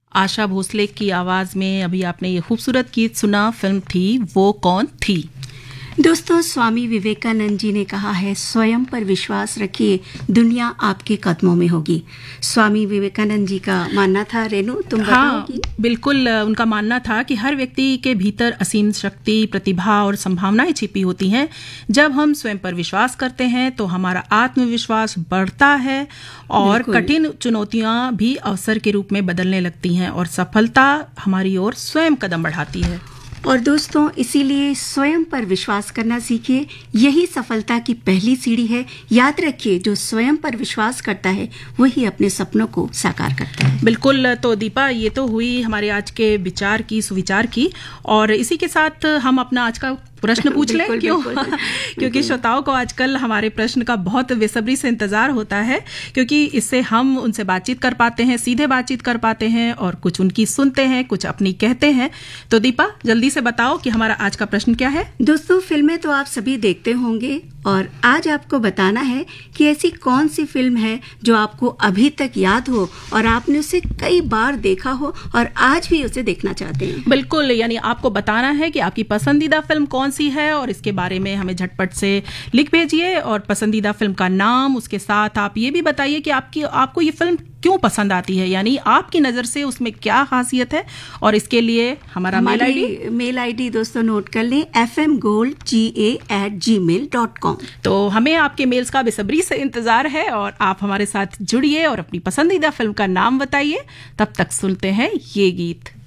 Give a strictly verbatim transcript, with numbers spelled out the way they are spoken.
आशा भोसले की आवाज में अभी आपने ये खूबसूरत गीत सुना। फिल्म थी वो कौन थी। दोस्तों, स्वामी विवेकानंद जी ने कहा है, स्वयं पर विश्वास रखिए, दुनिया आपके कदमों में होगी। स्वामी विवेकानंद जी का मानना था। रेनू, तुम बताओगी? हाँ, बिल्कुल। उनका मानना था कि हर व्यक्ति के भीतर असीम शक्ति, प्रतिभा और संभावनाएं छिपी होती हैं। जब हम स्वयं पर विश्वास करते हैं तो हमारा आत्मविश्वास बढ़ता है और कठिन चुनौतियां भी अवसर के रूप में बदलने लगती हैं और सफलता हमारी ओर स्वयं कदम बढ़ाती है। और दोस्तों, इसीलिए स्वयं पर विश्वास करना सीखिए, यही सफलता की पहली सीढ़ी है। याद रखिए, जो स्वयं पर विश्वास करता है वही अपने सपनों को साकार करता है। बिल्कुल। तो दीपा, ये तो हुई हमारे आज के विचार की, सुविचार की, और इसी के साथ हम अपना आज का प्रश्न पूछ लें। क्यों? क्योंकि श्रोताओं को आजकल हमारे प्रश्न का बहुत बेसब्री से इंतजार होता है, क्योंकि इससे हम उनसे बातचीत कर पाते हैं, सीधे बातचीत कर पाते हैं, और कुछ उनकी सुनते हैं, कुछ अपनी कहते हैं। तो दीपा, जल्दी से बताओ कि हमारा आज का प्रश्न क्या है। दोस्तों, फिल्में तो आप सभी देखते होंगे, और आज आपको बताना है कि ऐसी कौन सी फिल्म है जो आपको अभी तक याद हो और आपने उसे कई बार देखा हो और आज भी उसे देखना चाहते हैं। बिल्कुल, यानी आपको बताना है कि आपकी पसंदीदा फिल्म कौन सी है, और इसके बारे में हमें झटपट से लिख भेजिए, और पसंदीदा फिल्म का नाम, उसके साथ आप ये भी बताइए कि आपकी आपको ये फिल्म क्यों पसंद आती है, यानी आपकी नजर से उसमें क्या खासियत है। और इसके लिए हमारा मेल आईडी मेल आईडी दोस्तों नोट कर लें, एफ एम गोल्ड जी ए एट जी मेल डॉट कॉम। तो हमें आपके मेल्स का बेसब्री से इंतजार है, और आप हमारे साथ जुड़िए और अपनी पसंदीदा फिल्म का नाम बताइए। तब तक सुनते हैं ये गीत।